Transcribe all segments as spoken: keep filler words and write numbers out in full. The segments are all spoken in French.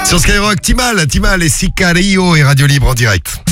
Sur Skyrock, Timal, Timal et Sicario et Radio Libre en direct.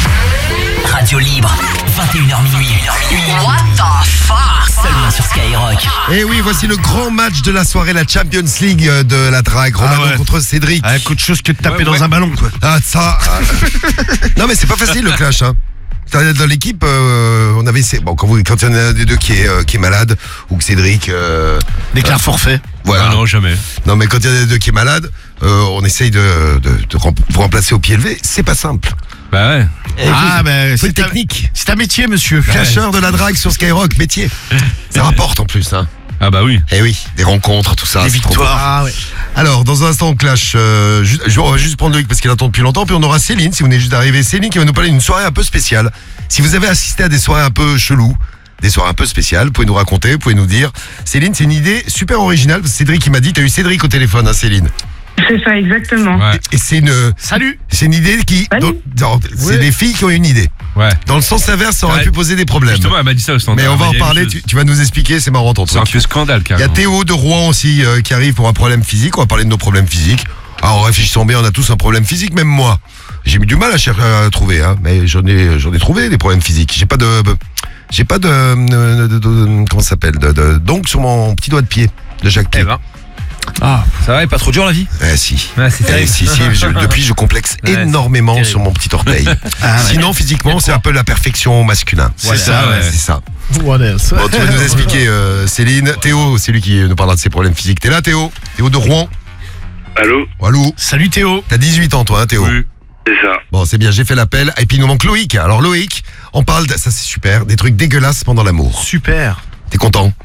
Radio Libre, vingt et une heures minuit. What the fuck? Seulement sur Skyrock. Et oui, voici le grand match de la soirée, la Champions League de la drague. Romano Ah ouais. contre Cédric. Ah, coup de chose que de taper Ouais, dans ouais. un ballon, quoi. Ah, ça. ah. Non, mais c'est pas facile le clash, hein. Dans l'équipe, euh, on avait. Bon, quand, vous, quand il y en a un des deux qui est, euh, qui est malade, ou que Cédric. Euh, Déclare forfait. voilà. Ah non, jamais. Non, mais quand il y en a des deux qui est malade, euh, on essaye de, de, de rem- vous remplacer au pied levé. C'est pas simple. Bah ouais. Ah, ben, C'est c'est un, technique. c'est un métier, monsieur. Clasheur de la drague sur Skyrock, métier. Ça rapporte en plus, hein. Ah bah oui. Eh oui, des rencontres, tout ça. Des c'est trop victoires. beau. Ah, ouais. Alors, dans un instant, on clash. Euh, juste, je- on va juste prendre Loïc parce qu'il attend depuis longtemps. Puis on aura Céline, si vous venez juste d'arriver. Céline qui va nous parler d'une soirée un peu spéciale. Si vous avez assisté à des soirées un peu cheloues, des soirées un peu spéciales, vous pouvez nous raconter, vous pouvez nous dire. Céline, c'est une idée super originale. Parce que Cédric, il m'a dit, t'as eu Cédric au téléphone, hein, Céline. C'est ça, exactement. Ouais. Et c'est une, Salut. c'est une idée qui, Salut. dans- dans- c'est Ouais. des filles qui ont une idée. Ouais. Dans le sens inverse, ça aurait Ouais. pu poser des problèmes. Justement, elle m'a dit ça au standard. Mais on va en Il y a parler. une Tu, chose- tu vas nous expliquer. C'est marrant ton C'est un truc. peu scandale, Il y a carrément. Théo de Rouen aussi euh, qui arrive pour un problème physique. On va parler de nos problèmes physiques. Alors, en réfléchissant bien, on a tous un problème physique, même moi. J'ai eu du mal à, chercher, à trouver, hein, mais j'en ai, j'en ai trouvé des problèmes physiques. J'ai pas de, j'ai pas de, de, de- de- comment ça s'appelle, de, de, donc sur mon petit doigt de pied de chaque pied. Eh ben. Ah, ça va, est pas trop dur la vie? Eh si. Ouais, c'est Eh, terrible. si, si, je- depuis je complexe Ouais, c'est énormément terrible. sur mon petit orteil. Ah, ouais. Sinon, physiquement, c'est un peu la perfection au masculin. C'est ça, ouais. C'est ça. What else? Bon, tu vas nous expliquer, euh, Céline. Théo, c'est lui qui nous parlera de ses problèmes physiques. T'es là, Théo? Théo de Rouen. Allô, Walou. Salut Théo. T'as dix-huit ans, toi, hein, Théo? Oui. c'est ça. Bon, c'est bien, j'ai fait l'appel. Et puis, il nous manque Loïc. Alors, Loïc, on parle, de, ça c'est super, des trucs dégueulasses pendant l'amour. Super. T'es content?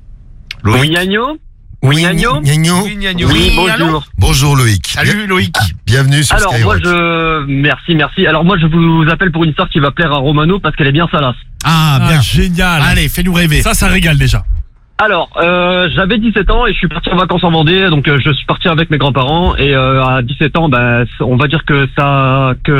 Oui, Gagnon. Oui, Gagnon Gagnon. Oui, bonjour. Bonjour, Loïc. Salut Loïc. Bienvenue sur Alors, moi, Skyrock. je... Merci, merci. Alors, moi, je vous appelle pour une histoire qui va plaire à Romano parce qu'elle est bien salace. Ah, bien. génial. Allez, fais-nous rêver. Ça, ça régale déjà. Alors, euh, j'avais dix-sept ans et je suis parti en vacances en Vendée, donc euh, je suis parti avec mes grands-parents et euh, à dix-sept ans, ben, on va dire que ça que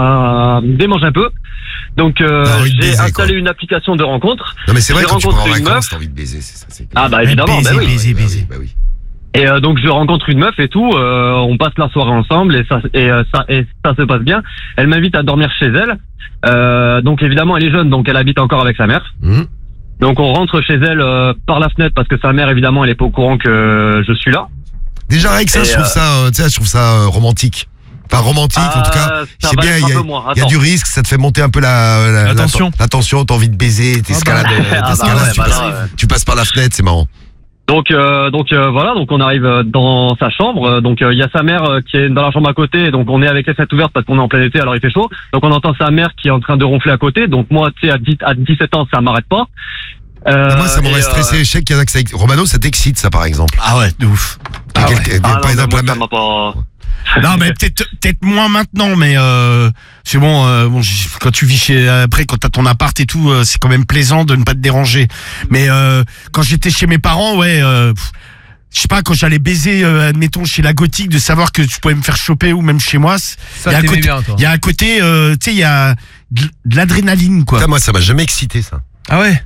ça démange un peu. Donc, euh, T'as envie de j'ai baiser, installé quoi. une application de rencontre. Non, mais c'est vrai, j'ai quand tu pars en rencontré une vacances, meuf. t'as envie de baiser, c'est ça. c'est- Ah bah évidemment, Baiser, bah oui. baiser, Bah oui, baiser. bah oui. Et euh, donc je rencontre une meuf et tout, euh, on passe la soirée ensemble et ça et euh, ça et ça se passe bien. Elle m'invite à dormir chez elle. Euh, donc évidemment elle est jeune, donc elle habite encore avec sa mère. Hum. Donc on rentre chez elle euh, par la fenêtre parce que sa mère évidemment elle est pas au courant que je suis là. Déjà, avec ça, Et, je trouve euh, ça, euh, tu sais, je trouve ça euh, romantique. Enfin, romantique, en tout cas. Euh, ça C'est va bien, être il y un a, peu moins. il y a Attends. du risque, ça te fait monter un peu la, la, La tension. La tension, t'as envie de baiser, t'escalades, Ah bah, t'escalades, ouais, tu, bah passes, là, ouais. tu passes par la fenêtre, c'est marrant. Donc euh, donc euh, voilà, donc on arrive euh, dans sa chambre. Euh, Donc euh, il y a sa mère euh, qui est dans la chambre à côté. Donc on est avec les fenêtres ouvertes parce qu'on est en plein été, alors il fait chaud. Donc on entend sa mère qui est en train de ronfler à côté. Donc moi, tu sais, à dix à dix-sept ans, ça m'arrête pas. Euh, Moi, ça m'aurait et, stressé. Je sais qu'il y en a que ça. Romano, ça t'excite, ça, par exemple. Ah ouais, de ouf. Quel- quel- Ah par non, mais exemple, moi, la ça mère- m'a pas. Non, mais peut-être peut-être moins maintenant, mais euh, c'est bon. Euh, bon, j- quand tu vis chez après, quand t'as ton appart et tout, euh, c'est quand même plaisant de ne pas te déranger. Mais euh, quand j'étais chez mes parents, ouais. Euh, pff, je sais pas, quand j'allais baiser, euh, admettons, chez la gothique, de savoir que tu pouvais me faire choper ou même chez moi, c- Ça, il y a un t'aimais côté, bien, toi. il y a un côté, euh, tu sais, il y a de, de l'adrénaline, quoi. Putain, moi, ça m'a jamais excité, ça. Ah ouais?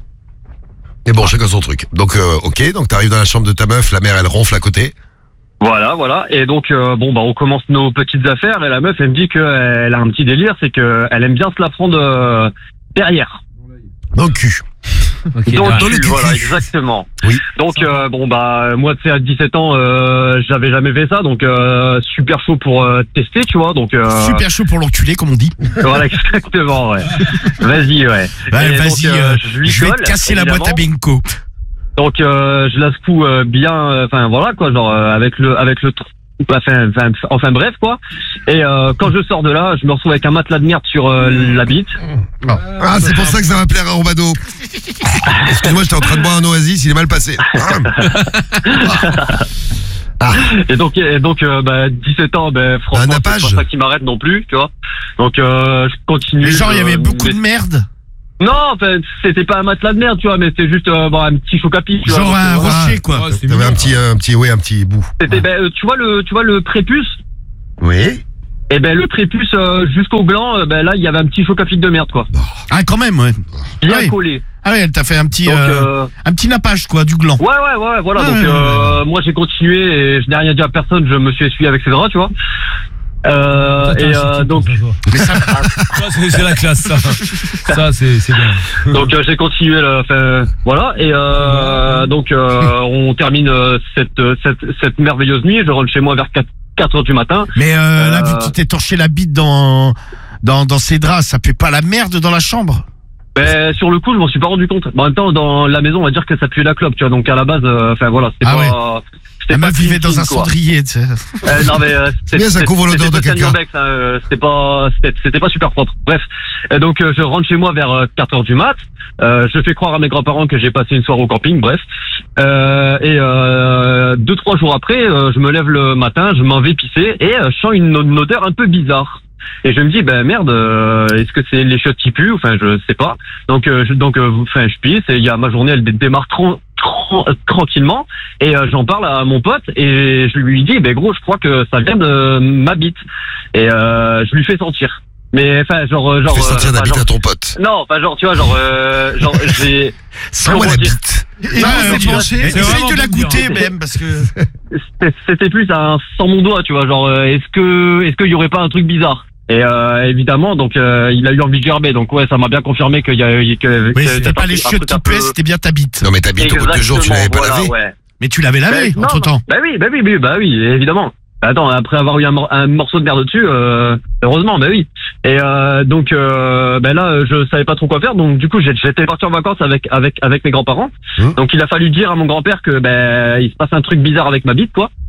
Mais bon, chacun son truc. Donc, euh, ok, donc t'arrives dans la chambre de ta meuf, la mère, elle ronfle à côté. Voilà, voilà. Et donc, euh, bon, bah, on commence nos petites affaires. Et la meuf, elle me dit qu'elle a un petit délire, c'est qu'elle aime bien se la prendre euh, derrière. Dans le cul. Ok, Dans ouais. le dans le cul, cul. voilà, exactement. Oui. Donc, euh, bon, bah, moi, tu sais, à dix-sept ans, euh, j'avais jamais fait ça. Donc, euh, super chaud pour euh, tester, tu vois. Donc, euh, Super chaud pour l'enculer, comme on dit. voilà, exactement, ouais. Vas-y, ouais. Ouais, Et vas-y, donc, euh, je, lui je vais colle, te casser la boîte à évidemment. bingo. Donc, euh, je la secoue euh, bien, enfin, voilà, quoi, genre, euh, avec le, avec le, enfin, enfin, enfin, bref, quoi. Et euh, quand je sors de là, je me retrouve avec un matelas de merde sur euh, la bite. Ah, c'est pour ça que ça va plaire à Romano. Excuse-moi, j'étais en train de boire un oasis, il est mal passé. Ah. Et donc, et donc, euh, bah, dix-sept ans, ben, franchement, Un c'est nappage. pas ça qui m'arrête non plus, tu vois. Donc, euh, je continue. Mais genre, il y je- avait beaucoup mais- de merde. Non, en fait, c'était pas un matelas de merde, tu vois, mais c'était juste euh, bon, un petit choc à pic, tu vois. Genre Donc, un euh, voilà. rocher, quoi. Ouais, c'est T'avais mignon, un petit, un petit, ouais, un petit bout. C'était, ben, euh, tu vois le, tu vois le prépuce. Oui. Et ben le prépuce euh, jusqu'au gland, euh, ben là il y avait un petit choc à pic de merde, quoi. Ah, quand même, ouais. Bien Ouais. collé. Ah ouais, elle t'a fait un petit, Donc, euh, euh, un petit nappage, quoi, du gland. ouais, ouais, ouais, voilà. Ah, donc ouais, euh, moi j'ai continué et je n'ai rien dit à personne. Je me suis essuyé avec ses draps, tu vois. Euh, et euh, donc, Ça, c'est c'est la classe, ça. Ça, c'est c'est bien. donc euh, j'ai continué, le, enfin, voilà, et euh, donc euh, on termine euh, cette, cette cette merveilleuse nuit. Je rentre chez moi vers quatre heures du matin. Mais euh, là, Euh, vu que tu t'es torché la bite dans, dans, dans ces draps, ça pue pas la merde dans la chambre? Ben, sur le coup, je m'en suis pas rendu compte. En même temps, dans la maison, on va dire que ça pue la clope, tu vois. Donc à la base, euh, enfin voilà, c'était Ah pas. ouais. C'était La pas meuf vivait clean, dans un quoi. cendrier, tu sais. Euh, non mais euh, c'était bien, ça c'était- couvre l'odeur c'était de pas quelqu'un. Urbex, hein, euh, c'était pas c'était c'était pas super propre. Bref, et donc euh, je rentre chez moi vers euh, quatre heures du mat. Euh, je fais croire à mes grands-parents que j'ai passé une soirée au camping. Bref, euh, et euh, deux trois jours après, euh, je me lève le matin, je m'en vais pisser et euh, je sens une, une odeur un peu bizarre. Et je me dis ben merde, euh, est-ce que c'est les chiottes qui puent? Enfin je sais pas. Donc euh, je, donc euh, enfin je pisse et il y a ma journée, elle dé- démarre tran- tran- tranquillement et euh, j'en parle à mon pote et je lui dis ben gros je crois que ça vient de ma bite et euh, je lui fais sentir. Mais enfin genre genre Fais sentir euh, la enfin, bite genre- à ton pote. non pas genre tu vois genre euh, genre j'ai Sens-moi comment la dire bite. Et Non, là, c'est c'est pas- penché. c'est Essaye vraiment de la bon, goûter, hein. même, parce que. c'était- c'était plus un sans mon doigt tu vois genre euh, est-ce que est-ce qu'il y aurait pas un truc bizarre? Et euh, évidemment, donc euh, il a eu envie de gerber. Donc ouais, ça m'a bien confirmé qu'il y a eu que. Oui, que- c'était pas les un chiottes truc un qui peu- puaient, c'était bien ta bite. Non mais ta bite au bout de deux jours, tu l'avais pas Exactement, lavé. voilà, ouais. Mais tu l'avais lavé, Ben, non, entre temps. non. Bah oui, bah oui, oui, bah oui, évidemment. Attends, après avoir eu un, mor- un morceau de merde dessus, euh, heureusement, bah oui. Et euh, donc, euh, ben là, je savais pas trop quoi faire. Donc du coup, j'ai- j'étais parti en vacances avec avec avec mes grands-parents. Mmh. Donc il a fallu dire à mon grand-père que ben il se passe un truc bizarre avec ma bite, quoi.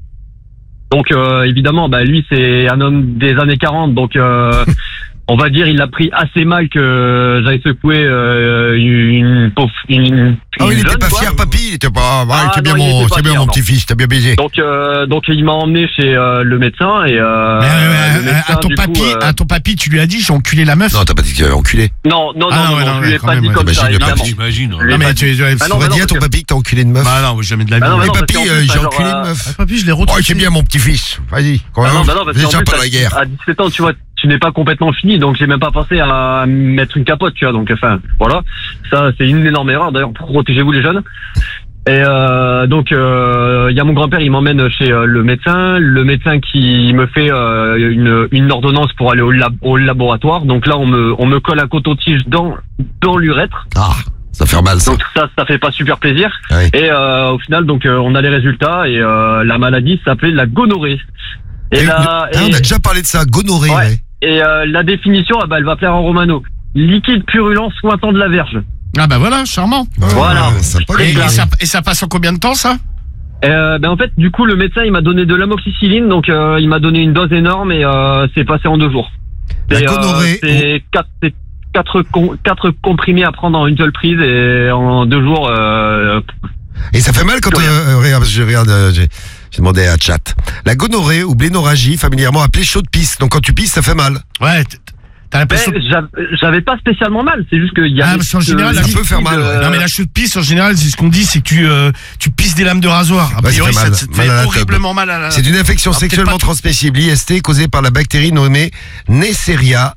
Donc euh, évidemment, bah lui c'est un homme des années quarante, donc euh, on va dire il l'a pris assez mal que j'avais secoué euh, une pauvre une, Ah oui, il une était jeune, pas quoi. fier, papy. Il était pas. Ah, Ah, c'est bien non, il mon, était pas c'est bien fier, mon non. petit-fils. T'as bien baisé. Donc euh, donc il m'a emmené chez euh, le médecin et euh, Mais, euh, le à, médecin, ton du coup, papy, euh, à ton papy, tu lui as dit, j'ai enculé la meuf. Non, t'as pas dit que tu avais enculé. non non non Ah, non, ouais, non, non, je lui ai ouais, quand pas même, dit ouais. comme ça T'imagines le évidemment. J'imagine. Je lui ai Non, mais pas tu, dit. tu, Ah, non, Faudrait bah non, dire à ton parce que- papy que t'as enculé une meuf. Bah non, jamais de la vie. Ah, non, Mais bah non, parce papy, qu'en euh, plus, j'ai genre, enculé euh, une meuf. Ah, papy, je l'ai Oh, retrouvé. c'est bien mon petit-fils. Vas-y, quand Ah même. non, bah non, parce J'ai qu'en déjà plus, pas la guerre. à dix-sept ans, tu vois, tu n'es pas complètement fini, donc j'ai même pas pensé à mettre une capote, tu vois, donc enfin, voilà. Ça, c'est une énorme erreur, d'ailleurs, protégez-vous les jeunes. Et euh, donc, il euh, y a mon grand-père, il m'emmène chez euh, le médecin, le médecin qui me fait euh, une, une ordonnance pour aller au, lab, au laboratoire. Donc là, on me, on me colle un coton-tige dans, dans l'urètre. Ah, ça fait mal ça. Donc ça, ça fait pas super plaisir. Ouais. Et euh, au final, donc, euh, on a les résultats et euh, la maladie s'appelait la gonorrhée. Et, Et- la, Ah, on a déjà parlé de ça, gonorrhée. Ouais. Ouais. et euh, la définition, ah bah, elle va plaire en romano. Liquide purulent sointant de la verge. Ah bah voilà, charmant. Voilà. Ouais, sympa, Et, et gonorrhée. ça, et ça passe en combien de temps, ça? Euh, ben en fait, du coup, le médecin, il m'a donné de l'amoxicilline, donc euh, il m'a donné une dose énorme et euh, c'est passé en deux jours. La Et, euh, gonorrhée, c'est quatre, c'est quatre, com- quatre comprimés à prendre en une seule prise et en deux jours. Euh, Et ça fait mal quand Plus rien. euh, euh, regarde, parce que je regarde, euh, j'ai j'ai demandé à chat. La gonorrhée ou blénorragie, familièrement appelée chaude pisse. Donc quand tu pisses, ça fait mal. Ouais, t- t'as ben, l'impression. j'av- j'avais pas spécialement mal, c'est juste qu'il y Ah, avait. parce qu'en ce général, ça peut faire mal, liquide, ouais. euh, Non mais la chaude pisse en général c'est ce qu'on dit, c'est que tu euh, tu pisses des lames de rasoir. A Ouais, ça priori fait ça, mal. te Mal fait à la horriblement mal à la. C'est une infection Ah, peut-être sexuellement pas tout. transmissible, I S T, causée par la bactérie nommée Neisseria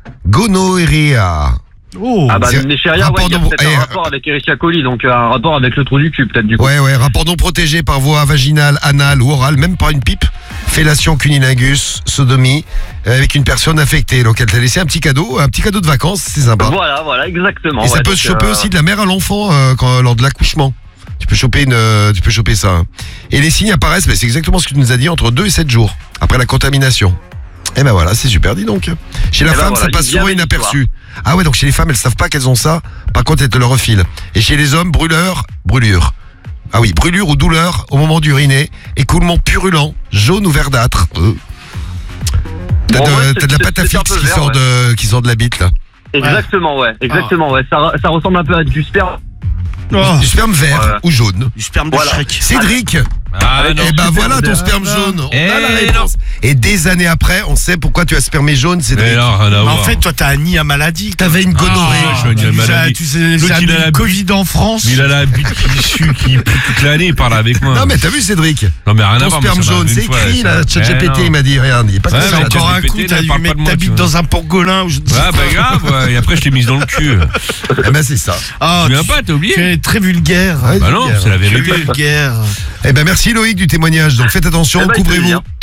gonorrhea. Oh. Ah bah C'est- Neisseria, ouais, rapport il y a de- peut-être eh, un rapport avec Escherichia coli, donc euh, un rapport avec le trou du cul peut-être du coup. Ouais, ouais, rapport non protégé par voie vaginale, anale ou orale, même par une pipe. Fellation cunilingus, sodomie, euh, avec une personne infectée. Donc elle t'a laissé un petit cadeau, un petit cadeau de vacances, c'est sympa. Voilà, voilà, exactement. Et ça ouais, peut donc, se choper euh, aussi de la mère à l'enfant euh, quand- lors de l'accouchement. Tu peux choper une, euh, tu peux choper ça. hein. Et les signes apparaissent, mais c'est exactement ce que tu nous as dit, entre deux et sept jours après la contamination. Et ben voilà, c'est super, dis donc. Chez la Eh ben femme, voilà, ça passe il y a souvent une inaperçu. Ah ouais, donc chez les femmes, elles savent pas qu'elles ont ça. Par contre, elles te le refilent. Et chez les hommes, brûleur, brûlure. Ah oui, brûlure ou douleur au moment d'uriner, écoulement purulent, jaune ou verdâtre. Euh. T'as Bon, de, ouais, c'est- t'as de la c'est- pâte à c'est un fixe peu qui vert, sort ouais. de, qui sort de la bite là. Exactement, ouais, exactement, ouais. Ça, ça ressemble un peu à du sperme. Oh. Du sperme vert Ouais. ou jaune. Du sperme de Voilà. Shrek. Cédric. Ah, non. Eh ben super voilà ton vert. sperme jaune. On Eh a la non. réponse. Et des années après, on sait pourquoi tu as spermé jaune, Cédric. Mais non, rien à Mais en voir. fait, toi, t'as un nid à maladie. T'avais une gonorrhée. Ah, je suis un Tu sais, maladie. tu sais, L'autre, c'est il a un la Covid en France. Mais il a la bite qui sue, qui pue toute l'année, il parle avec moi. Non mais t'as vu Cédric, Non, mais rien à ton voir. moi, sperme ça m'arrive jaune, une c'est fois, écrit ça. là, Eh ChatGPT non. il m'a dit, regarde, il est pas Ouais, que C'est ça. mais encore un ChatGPT, coup, là, t'as dû parle pas mettre de moi, ta tu bite vois. dans un pangolin. Ou je ne sais Ouais, pas. bah grave, ouais. Et après, je t'ai mise dans le cul. Eh ben c'est ça. Ah, Tu viens tu- pas, t'as Tu oublié? es très vulgaire. Ouais, Bah non, vulgaire. c'est la Tu es vérité. vulgaire. Eh ben merci Loïc du témoignage. Donc faites attention, Eh ben, il fait couvrez-vous. bien.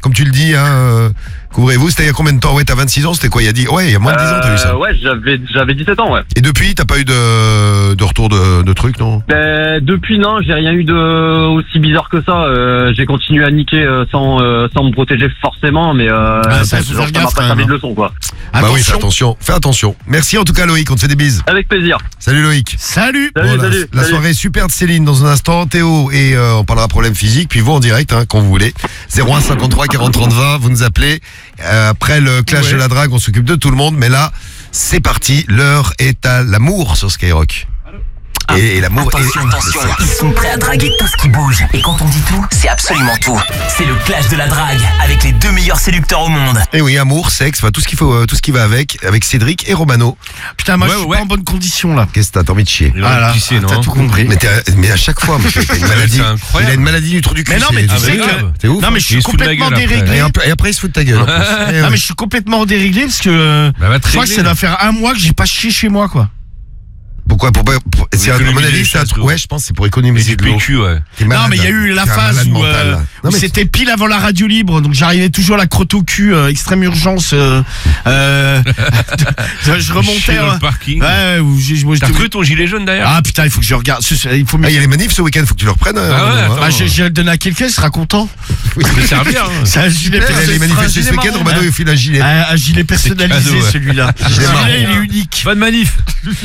comme tu le dis, hein, euh, couvrez-vous. C'était il y a combien de temps? Ouais, t'as vingt-six ans, c'était quoi? Il y a dix, ouais, il y a moins de dix ans, t'as eu ça. Euh, ouais, j'avais, j'avais dix-sept ans, ouais. Et depuis, t'as pas eu de, de retour de, de trucs, non? Ben, depuis, non, j'ai rien eu de aussi bizarre que ça. Euh, j'ai continué à niquer euh, sans, euh, sans me protéger forcément, mais euh, Ah, ça, bon, faut genre, faire ça m'a gaffe, pas quand servi même, de leçon, quoi. Bah oui, fais Attention. attention, fais attention. Merci en tout cas Loïc, on te fait des bises. Avec plaisir. Salut Loïc. Salut. Salut, Bon, la- salut. La, salut. soirée super de Céline dans un instant, Théo, et euh, on parlera problème physique, puis vous en direct, hein, quand vous voulez. zéro un cinquante-trois quarante trente vingt, vous nous appelez. Euh, après le clash Ouais. de la drague, on s'occupe de tout le monde, mais là, c'est parti, l'heure est à l'amour sur Skyrock. Et, et l'amour Attention, est... attention, ils sont prêts à draguer tout ce qui bouge. Et quand on dit tout, c'est absolument tout. C'est le clash de la drague avec les deux meilleurs séducteurs au monde. Et oui, amour, sexe, enfin tout ce qu'il faut, euh, tout ce qui va avec, avec Cédric et Romano. Putain, moi Ouais, je suis ouais. pas en bonne condition là. Qu'est-ce que t'as, t'as envie de chier? Il aurait Voilà, pissé, non t'as tout compris. Mais, t'es à- mais à chaque fois, monsieur, t'as une maladie. C'est incroyable. Il a une maladie du trou du cul. Mais non, mais c'est- tu c'est sais grave. que- C'est ouf. Non mais je suis Il se fout de la complètement gueule, après. déréglé. Et après, et après, il se fout de ta gueule. en plus. Eh Non ouais. mais je suis complètement déréglé parce que euh, Bah, va te je crois que régler. ça doit faire un mois que j'ai pas chié chez moi quoi. Pourquoi, pourquoi, pour- c'est à mon économiser avis, les c'est un choses, truc. gros. Ouais, je pense que c'est pour Et économiser du de l'eau. P Q, ouais. T'es Non malade. mais il y a eu la T'es un phase malade où, mental, euh, là. où Non, mais c'était pile avant la radio libre, donc j'arrivais toujours la crotte au cul, euh, extrême urgence. Euh, euh, je remontais. Chier dans euh, le parking. Ouais, où j'ai- moi, T'as j'étais- retrouvé ton gilet jaune d'ailleurs? Ah putain, il faut que je regarde. Ce- ce- Il faut Ah, me. il y a les manifs ce week-end, faut que tu le reprennes. euh, Ah ouais, Romano, hein. attends. Bah, je, je vais le donner à quelqu'un, il sera content. Oui. Ça peut servir. hein. C'est un gilet Super, personnalisé. les manifestations ce week-end, Romano, il file un gilet. Un, un gilet personnalisé, cadeau, ouais. celui-là. Gilet marron. Celui-là, il est unique. Pas de manif.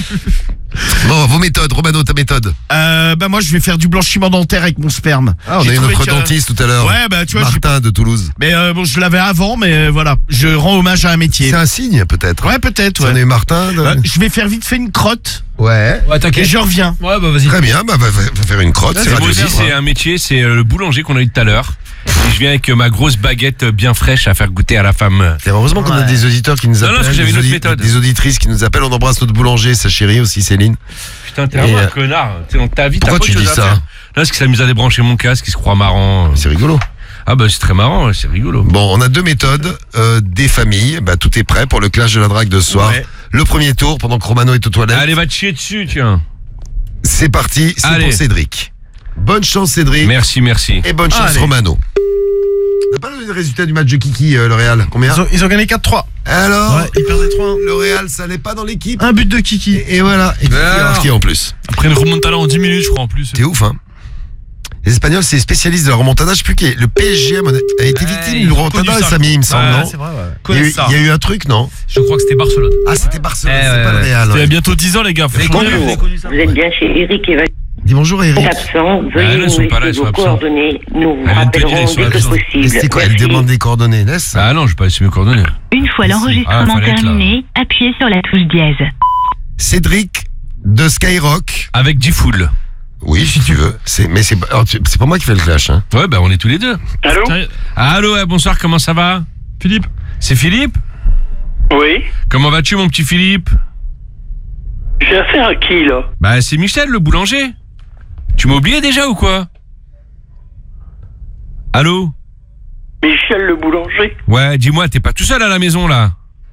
Bon, vos méthodes, Romano, ta méthode. Euh, bah moi, je vais faire du blanchiment dentaire avec mon sperme. Ah, on J'ai a eu trouvé notre que- dentiste tout à l'heure. Ouais, bah tu vois, j'ai- Martin de Toulouse. mais euh, bon, je l'avais avant, mais euh, voilà, je rends hommage à un métier. C'est un signe, peut-être. Ouais, peut-être. On a Ouais. eu Martin. de- Euh, je vais faire vite fait une crotte Ouais. Ouais, et t'inquiète. je reviens. Ouais, bah vas-y. Très bien, bah, va, va- va faire une crotte. Là, C'est Moi radio aussi, libre, c'est hein. un métier, c'est euh, le boulanger qu'on a eu tout à l'heure. Et je viens avec euh, ma grosse baguette euh, bien fraîche à faire goûter à la femme. C'est heureusement qu'on a Ouais. des auditeurs qui nous Non, non, appellent. parce que j'avais des, une autre méthode. des auditrices qui nous appellent. On embrasse notre boulanger, sa chérie aussi, Céline. Putain, t'es Et, vraiment un euh, connard. Tu sais, dans ta vie, t'as pourquoi pas tu autre dis chose à ça faire. Là, parce que ça m'amuse à débrancher mon casque, il se croit marrant. C'est rigolo. Ah bah c'est très marrant, c'est rigolo. Bon, on a deux méthodes, euh, des familles. Bah, tout est prêt pour le clash de la drague de ce soir. Ouais. Le premier tour, pendant que Romano est aux toilettes. Allez, va te chier dessus, tiens. C'est parti, c'est Allez. pour Cédric. Bonne chance, Cédric. Merci, merci. Et bonne chance, Allez. Romano. On n'a pas le résultat du match de Kiki, euh, le Real. Combien Ils ont, ils ont gagné quatre trois. Alors, Ouais, ils perdaient trois un. le Real, ça n'est pas dans l'équipe. Un but de Kiki. Et, et voilà. Et Kiki a Alors. marqué en plus. Après une remontada en dix minutes, je crois, en plus. T'es ouf, hein. Les Espagnols, c'est spécialistes de la remontada. Je sais plus qui est. Le P S G a, mon- a été Ouais, victime ils d'une ont remontada, connu ça. Samy, il me semble, Ouais, non C'est vrai, ouais. il y, a eu, Connais ça. il y a eu un truc, non Je crois que c'était Barcelone. Ah, c'était Barcelone, Eh, c'est ouais, pas le ouais. Real. Il y ouais. a bientôt dix ans, les gars. Faut changer. Bonjour, vous êtes bien chez Eric et Valérie Dis bonjour, Eric. absent. Ah, Veuillez elles nous sont pas là, laisser elles sont vos absentes. coordonnées. Nous vous Elles viennent te dire, rappellerons elles sont dès que absentes. Mais possible. c'est quoi Elle Merci. demande des coordonnées, laisse. Ah non, je vais pas laisser mes coordonnées. Une fois Ah, l'enregistrement fallait être là. terminé, appuyez sur la touche dièse. Cédric de Skyrock. Avec Diffoul. Oui, si tu veux. C'est, mais c'est, alors, tu- c'est pas moi qui fais le clash, hein. Ouais, bah on est tous les deux. Allô? Allô, ouais, bonsoir, comment ça va? Philippe. C'est Philippe? Oui? Comment vas-tu, mon petit Philippe? J'ai affaire à qui, là? Bah, c'est Michel, le boulanger. Tu m'as oublié déjà ou quoi? Allô? Michel le boulanger. Ouais, dis-moi, t'es pas tout seul à la maison, là?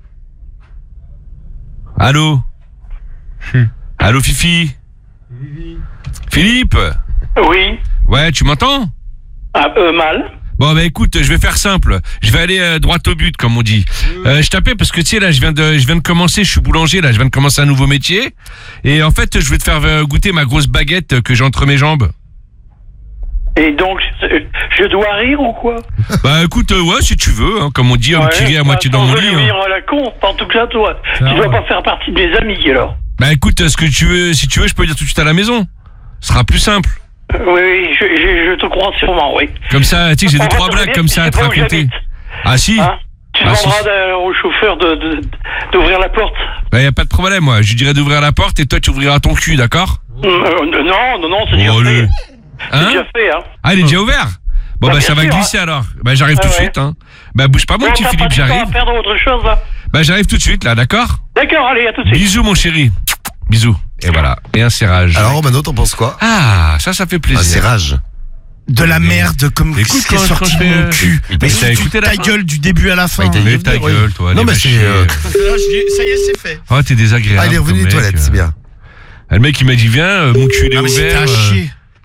Allô? Allô, Fifi? Philippe? Oui? Ouais, tu m'entends? Ah, euh, mal? Bon, bah écoute, je vais faire simple. Je vais aller euh, droit au but, comme on dit. Euh, je t'appelle parce que tu sais, là, je viens de, je viens de commencer, je suis boulanger, là, je viens de commencer un nouveau métier. Et en fait, je vais te faire euh, goûter ma grosse baguette que j'ai entre mes jambes. Et donc, je, je dois rire ou quoi? Bah écoute, euh, ouais, si tu veux, hein, comme on dit, un petit rire à moitié dans mon lit. Je hein. rire à la con, en tout cas, toi. Tu dois pas faire partie de mes amis, alors. Bah écoute, euh, ce que tu veux, si tu veux, je peux le dire tout de suite à la maison. Ce sera plus simple. Euh, Oui, oui, je, je, je te crois sûrement, oui. Comme ça, tu sais, j'ai deux, En fait, trois je blagues veux comme dire, ça à te tu sais pas où raconter. j'habite. Ah si? Hein? Tu Ah, demanderas si. de- au chauffeur de, de, d'ouvrir la porte. Bah y a pas de problème, moi. Je lui dirai d'ouvrir la porte et toi tu ouvriras ton cul, d'accord? Euh, non, non, non, c'est déjà Oh, fait. allez. C'est Hein? déjà fait, hein. Ah, il est déjà ouvert? Bon, Bah, bah, bien ça va sûr, glisser alors. Bah, j'arrive Ah, tout de ouais. suite, hein. Bah, bouge pas, mon Bon, petit t'as Philippe, pas du temps j'arrive. à faire autre chose, là. Bah, j'arrive tout de suite, là, d'accord? D'accord, allez, à tout de suite. Bisous, mon chéri. Bisous. Et voilà. Et un serrage. Alors, Romano, t'en penses quoi? Ah, ça, ça fait Un plaisir. serrage. De la merde comme Écoute, ce qui est quand- sorti quand je de fais, mon euh, cul. il Mais t'a si tu écouté la ta fin gueule du début à la fin. Ouais, il t'a- Lève ta Oui. gueule, toi. Non, allez, mais va c'est, chier. euh, Là, je dis, ça y est, c'est fait. Oh, t'es désagréable. Ah, il est revenu comme des mec, toilettes, euh. c'est bien. Ah, le mec, il m'a dit, viens, euh, mon cul, il est Ah, mais c'était ouvert. à euh, chier.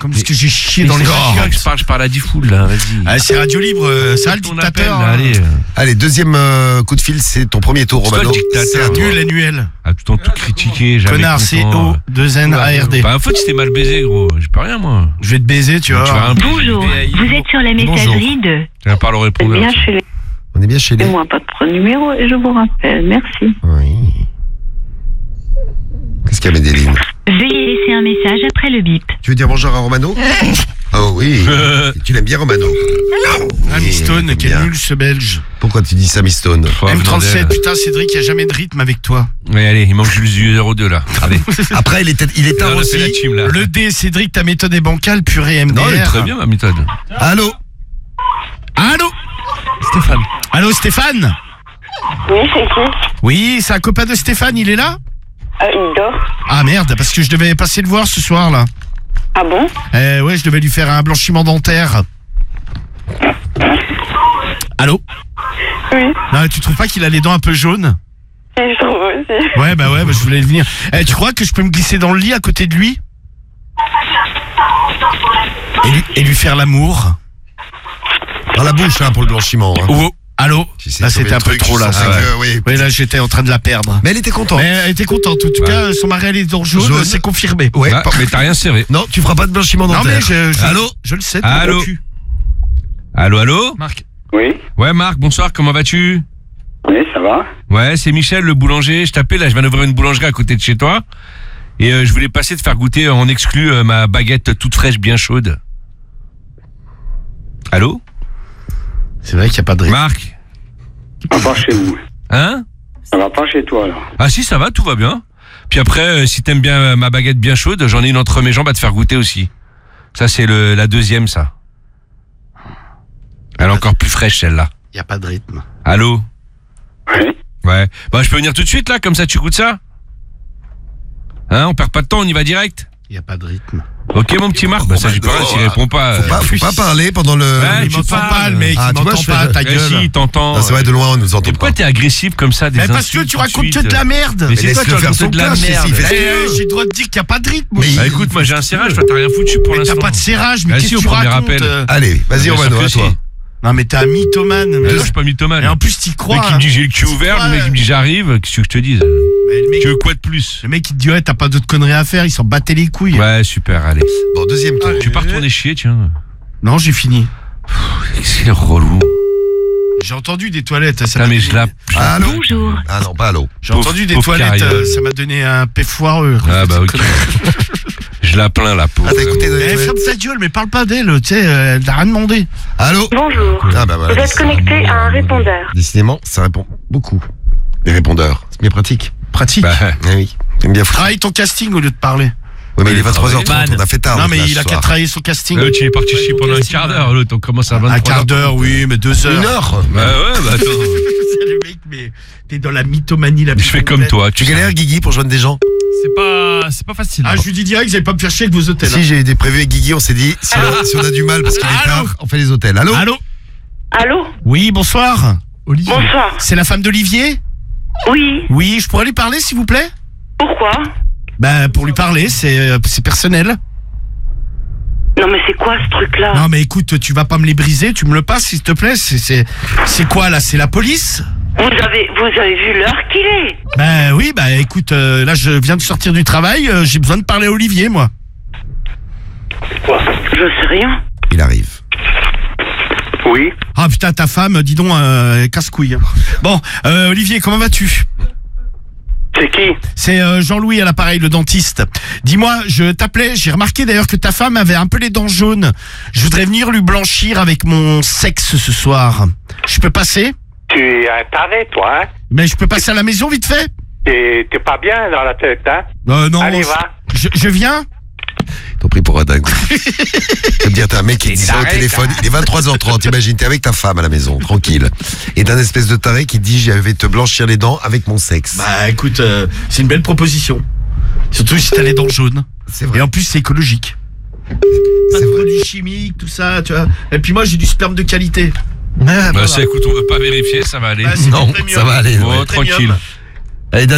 Comme ce que j'ai chié dans les chiottes. Je parle, je parle à dix foules, là, vas-y. Ah, c'est Radio Libre, euh, ça, le Ton dictateur. appel, là, allez. Allez, deuxième euh, coup de fil, c'est ton premier tour, C'est toi Romano. le dictateur. C'est à toi. Nul annuel. Ah, tout le temps tout critiqué, jamais Connard, C O deux N A R D. Bah, en fait, tu t'es mal baisé, gros. J'ai pas rien, moi. Je vais te baiser, tu vois. Tu vas un peu- Bonjour, vous êtes sur la messagerie de... Tu vas pas le répondre. Bien chez les... On est bien chez les... moi, pas de numéro et je vous rappelle. Merci. Oui. Qu'est-ce qu'il y a, Médéline? Veuillez laisser un message après le bip. Tu veux dire bonjour à Romano? Oh oui. Tu l'aimes bien, Romano? Ah, Mistone, Oui, quel bien. nul ce belge. Pourquoi tu dis ça, Mistone? M trente-sept, putain, Cédric, il n'y a jamais de rythme avec toi. Ouais, allez, il manque juste du zéro deux, là. Allez. Après, il est, il est tard On a aussi. fait la team, là. Le D, Cédric, ta méthode est bancale, purée M D R. Non, elle est très bien, ma méthode. Allô? Allô Stéphane. Allô, Stéphane? Oui, c'est qui? Oui, c'est un copain de Stéphane, il est là? euh, Il dort. Ah merde, parce que je devais passer le voir ce soir, là. Ah bon? Eh ouais, je devais lui faire un blanchiment dentaire. Allô? Oui, Non, tu trouves pas qu'il a les dents un peu jaunes? et je trouve aussi. Ouais, bah ouais, bah, je voulais venir. Eh, tu crois que je peux me glisser dans le lit à côté de lui? Et lui, et lui faire l'amour? Dans la bouche, là, pour le blanchiment. Hein. Oh, allô? J'essaie Là, de sauver c'était un le peu truc, trop, je là. sentais ça, ouais. que, oui. Oui, là, j'étais en train de la perdre. Mais elle était contente. Mais elle était contente. En tout Ouais. cas, son mari a les dents jaunes, Jaune. c'est confirmé. Ouais. Ah, pas- mais t'as rien serré. Non, tu feras pas de blanchiment Non, dentaire. mais je, je, Allô? je le sais. Allô? ton cul. Allô, allô? Marc. Oui, Ouais, Marc, bonsoir, comment vas-tu? oui, ça va. Ouais, c'est Michel, le boulanger. Je t'appelle, là, je viens d'ouvrir une boulangerie à côté de chez toi. Et euh, je voulais passer te faire goûter en exclu euh, ma baguette toute fraîche, bien chaude. Allô? C'est vrai qu'il n'y a pas de rythme. Marc? Ça va pas chez vous. Hein? Ça va pas chez toi, là. Ah si, ça va, tout va bien. Puis après, euh, si t'aimes bien euh, ma baguette bien chaude, j'en ai une entre mes jambes à te faire goûter aussi. Ça, c'est le la deuxième, ça. Elle est encore plus fraîche, celle-là. Il n'y a pas de rythme. Allô? Oui. Ouais. Bah, je peux venir tout de suite, là, comme ça, tu goûtes ça? Hein, on perd pas de temps, on y va direct? Il n'y a pas de rythme. Ok, mon petit Marc, bah ça, j'y peux rien, s'il répond pas. Faut pas, euh, faut pas parler pendant le... Ouais, il tu m'entend parles. pas, le mec. Ah, il tu vois, m'entend je fais- pas, ta Eh gueule. si, il t'entend. Ah, c'est vrai, de loin, on nous Et entend pourquoi pas. t'es agressif comme ça, des Mais parce que insultes tu tout de racontes que suite de la merde. Mais Mais c'est toi, tu laisse-le faire racontes son de la clash, merde. s'il fait ce Eh, qu'il veut. j'ai le droit de dire qu'il n'y a pas de rythme. Mais aussi. Bah écoute, moi j'ai un serrage, toi t'as rien foutu pour Mais l'instant. t'as pas de serrage, mais Bah qu'est-ce si, que au tu premier racontes appel. euh Allez, vas-y, Bien sûr Romano, que à si. toi. Non, mais t'es un mythomane. Mais non, je suis pas mythomane. Et en plus, t'y Le crois. mec qui me dit j'ai le cul Tu ouvert, crois, le mec qui me dit j'arrive, qu'est-ce que je te dise? Mais le mec- Tu veux quoi de plus? Le mec, il te dit, ouais, t'as pas d'autres conneries à faire, il s'en battait les couilles. Ouais, super, allez. Bon, deuxième tour. Tu pars retourner chier, tiens. Non, j'ai fini. C'est relou. J'ai entendu des toilettes. Ça Putain, m'a mais donné- je la. Allô? Bonjour. Ah non, pas allô. J'ai Pauvre- entendu des pauvre toilettes, carrière. euh, ça m'a donné un paix foireux. Ah bah ok. Je la plains, la pauvre. Ah, t'as écouté Eh, de... ferme ta gueule, mais parle pas d'elle, tu sais, euh, elle t'a rien demandé. Allô? Bonjour. Ah bah voilà. Vous êtes connecté à un répondeur. Décidément, ça répond beaucoup. Les répondeurs. C'est bien pratique. Pratique. Bah, Ah oui. J'aime bien foutre. Travaille ton casting au lieu de parler. Oui, mais il est il vingt-trois heures trente, travaille. on a fait tard. non, donc, mais là, il ce a qu'à soir. travailler son casting. l'autre, il est parti chier pendant un quart d'heure, l'autre, on commence à vingt-trois Un heures. quart d'heure, oui, mais deux heures. Une heure? Bah ouais, bah attends. C'est le mec, mais t'es dans la mythomanie la Je plus fais comme complète. toi, Tu tu galères, Guigui, pour joindre des gens? C'est pas, c'est pas facile. Ah, je lui dis direct, vous allez pas me faire chier avec vos hôtels. Si, j'ai des prévus avec Guigui, on s'est dit, si on, si on a du mal parce qu'il est Allô? tard, on fait les hôtels. Allô? Allô? Allô? Oui, bonsoir. Olivier. Bonsoir. C'est la femme d'Olivier? Oui. Oui, je pourrais lui parler, s'il vous plaît? Pourquoi? Ben, pour lui parler, c'est euh, c'est personnel. Non, mais c'est quoi ce truc-là? Non, mais écoute, tu vas pas me les briser, tu me le passes, s'il te plaît. C'est c'est c'est quoi, là? C'est la police? Vous avez, vous avez vu l'heure qu'il est? Ben oui, bah écoute, euh, là, je viens de sortir du travail, euh, j'ai besoin de parler à Olivier, moi. Je sais rien. Il arrive. Oui. Ah putain, ta femme, dis donc, euh, casse-couille. Bon, euh, Olivier, comment vas-tu? C'est qui? C'est euh, Jean-Louis à l'appareil, le dentiste. Dis-moi, je t'appelais, j'ai remarqué d'ailleurs que ta femme avait un peu les dents jaunes. Je voudrais venir lui blanchir avec mon sexe ce soir. Je peux passer? Tu es un taré, toi, hein? Mais je peux passer à la maison vite fait? T'es t'es pas bien dans la tête, hein? Euh, non. Allez, va. Je, je viens? T'as pris pour un dingue. Je veux dire, t'as un mec qui te dit ça au téléphone. Il est vingt-trois heures trente. Imagine, t'es avec ta femme à la maison, tranquille. Et t'as un espèce de taré qui te dit, je vais te blanchir les dents avec mon sexe. Bah écoute, euh, c'est une belle proposition. Surtout si t'as les dents jaunes. C'est vrai. Et en plus, c'est écologique. Pas C'est de vrai. produits chimiques, tout ça, tu vois. Et puis moi, j'ai du sperme de qualité. Ah, Bah ça, écoute, on veut pas vérifier, ça va aller. Bah, c'est non, premium. ça va aller. Bon, ouais. tranquille. Allez,